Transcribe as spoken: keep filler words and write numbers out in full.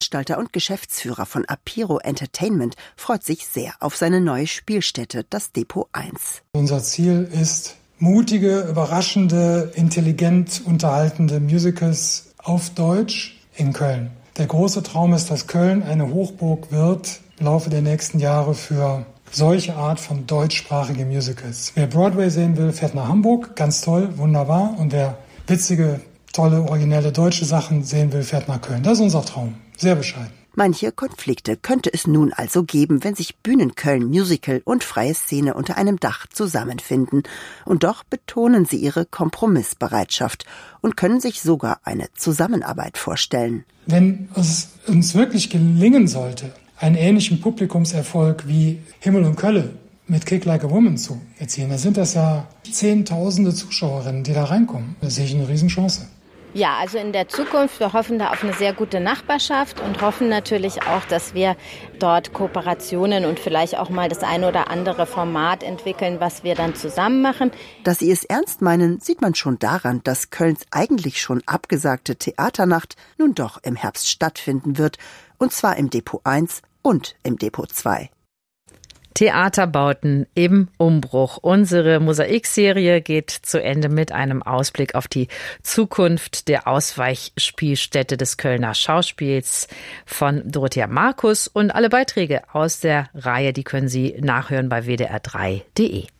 Veranstalter und Geschäftsführer von Apiro Entertainment freut sich sehr auf seine neue Spielstätte, das Depot eins. Unser Ziel ist, mutige, überraschende, intelligent unterhaltende Musicals auf Deutsch in Köln. Der große Traum ist, dass Köln eine Hochburg wird im Laufe der nächsten Jahre für solche Art von deutschsprachigen Musicals. Wer Broadway sehen will, fährt nach Hamburg. Ganz toll, wunderbar. Und wer witzige, tolle, originelle deutsche Sachen sehen will, fährt nach Köln. Das ist unser Traum. Sehr bescheiden. Manche Konflikte könnte es nun also geben, wenn sich Bühnenköln, Musical und freie Szene unter einem Dach zusammenfinden. Und doch betonen sie ihre Kompromissbereitschaft und können sich sogar eine Zusammenarbeit vorstellen. Wenn es uns wirklich gelingen sollte, einen ähnlichen Publikumserfolg wie Himmel und Kölle mit Kick Like a Woman zu erzielen, da sind das ja Zehntausende Zuschauerinnen, die da reinkommen. Da sehe ich eine Riesenchance. Ja, also in der Zukunft, wir hoffen da auf eine sehr gute Nachbarschaft und hoffen natürlich auch, dass wir dort Kooperationen und vielleicht auch mal das eine oder andere Format entwickeln, was wir dann zusammen machen. Dass sie es ernst meinen, sieht man schon daran, dass Kölns eigentlich schon abgesagte Theaternacht nun doch im Herbst stattfinden wird, und zwar im Depot eins und im Depot zwei. Theaterbauten im Umbruch. Unsere Mosaikserie geht zu Ende mit einem Ausblick auf die Zukunft der Ausweichspielstätte des Kölner Schauspiels von Dorothea Markus. Und alle Beiträge aus der Reihe, die können Sie nachhören bei w d r drei punkt d e.